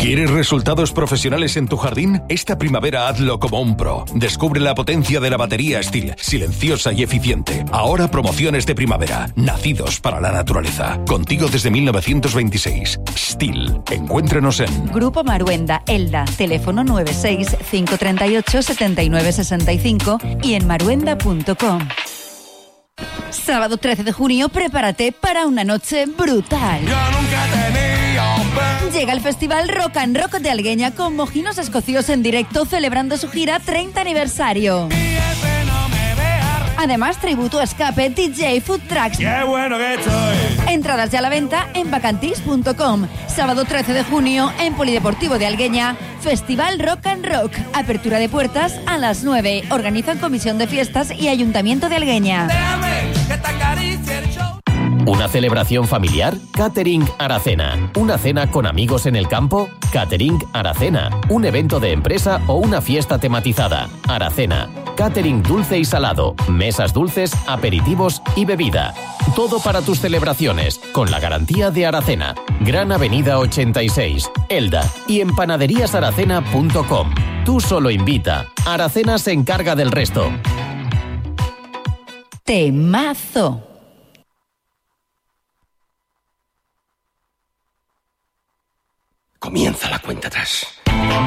¿Quieres resultados profesionales en tu jardín? Esta primavera hazlo como un pro. Descubre la potencia de la batería Stihl, silenciosa y eficiente. Ahora promociones de primavera, nacidos para la naturaleza. Contigo desde 1926. Stihl. Encuéntranos en Grupo Maruenda, Elda, teléfono 96 538 7965 y en maruenda.com. Sábado 13 de junio, prepárate para una noche brutal. Llega el festival Rock and Rock de Algueña con Mojinos Escocios en directo celebrando su gira 30 aniversario. Además, tributo a Escape, DJ, Food Trucks. ¡Qué bueno que estoy! Entradas ya a la venta en vacantis.com. Sábado 13 de junio en Polideportivo de Algueña, Festival Rock and Rock. Apertura de puertas a las 9. Organizan Comisión de Fiestas y Ayuntamiento de Algueña. ¿Una celebración familiar? Catering Aracena. ¿Una cena con amigos en el campo? Catering Aracena. ¿Un evento de empresa o una fiesta tematizada? Aracena. Catering dulce y salado, mesas dulces, aperitivos y bebida. Todo para tus celebraciones, con la garantía de Aracena. Gran Avenida 86, Elda y en panaderíasaracena.com. Tú solo invita. Aracena se encarga del resto. Temazo. Comienza la cuenta atrás.